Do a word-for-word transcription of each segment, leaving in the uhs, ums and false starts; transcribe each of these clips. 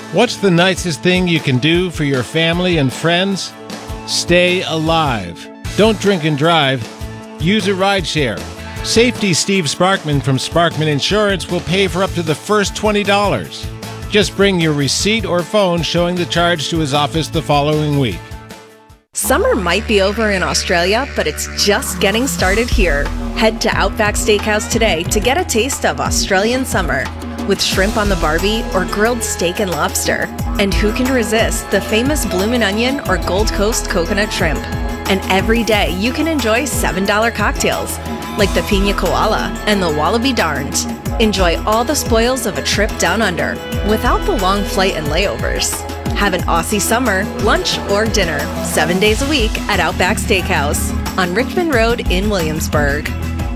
What's the nicest thing you can do for your family and friends? Stay alive. Don't drink and drive. Use a rideshare. Safety Steve Sparkman from Sparkman Insurance will pay for up to the first twenty dollars. Just bring your receipt or phone showing the charge to his office the following week. Summer might be over in Australia, but it's just getting started here. Head to Outback Steakhouse today to get a taste of Australian summer with shrimp on the barbie or grilled steak and lobster. And who can resist the famous bloomin' onion or Gold Coast coconut shrimp? And every day you can enjoy seven dollar cocktails like the Pina Koala and the Wallaby Darned. Enjoy all the spoils of a trip down under without the long flight and layovers. Have an Aussie summer, lunch or dinner, seven days a week at Outback Steakhouse on Richmond Road in Williamsburg.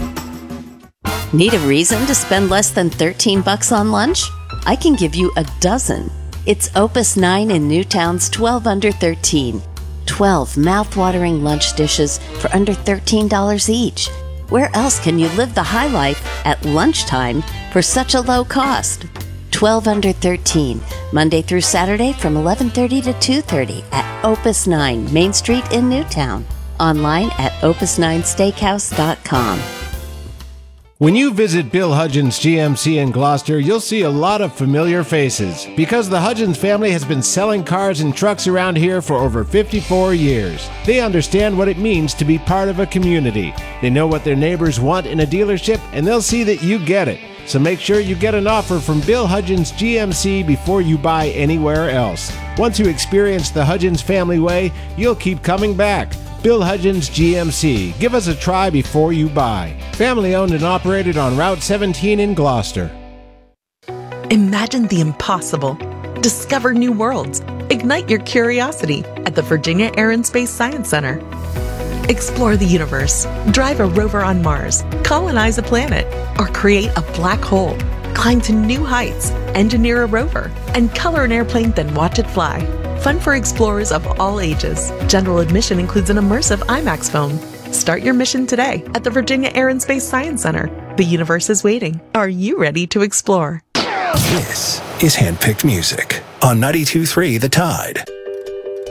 Need a reason to spend less than thirteen bucks on lunch? I can give you a dozen. It's Opus nine in Newtown's twelve under thirteen. twelve mouth-watering lunch dishes for under thirteen dollars each. Where else can you live the high life at lunchtime for such a low cost? twelve under thirteen, Monday through Saturday from eleven thirty to two thirty at Opus nine, Main Street in Newtown. Online at opus nine steakhouse dot com. When you visit Bill Hudgens G M C in Gloucester, you'll see a lot of familiar faces because the Hudgens family has been selling cars and trucks around here for over fifty-four years. They understand what it means to be part of a community. They know what their neighbors want in a dealership, and they'll see that you get it. So make sure you get an offer from Bill Hudgens G M C before you buy anywhere else. Once you experience the Hudgens family way, you'll keep coming back. Bill Hudgens G M C. Give us a try before you buy. Family owned and operated on Route seventeen in Gloucester. Imagine the impossible. Discover new worlds. Ignite your curiosity at the Virginia Air and Space Science Center. Explore the universe. Drive a rover on Mars. Colonize a planet. Or create a black hole. Climb to new heights. Engineer a rover. And color an airplane, then watch it fly. Fun for explorers of all ages. General admission includes an immersive IMAX film. Start your mission today at the Virginia Air and Space Science Center. The universe is waiting. Are you ready to explore? This is Handpicked Music on ninety-two point three The Tide.